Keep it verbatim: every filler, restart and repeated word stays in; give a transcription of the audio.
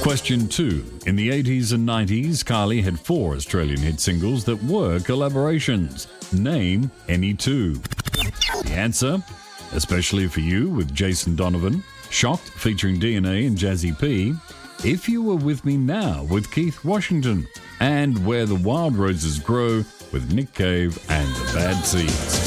Question two. In the eighties and nineties, Kylie had four Australian hit singles that were collaborations. Name any two. The answer: Especially for You with Jason Donovan, Shocked featuring D N A and Jazzy P, If You Were With Me Now with Keith Washington, and Where the Wild Roses Grow with Nick Cave and the Bad Seeds.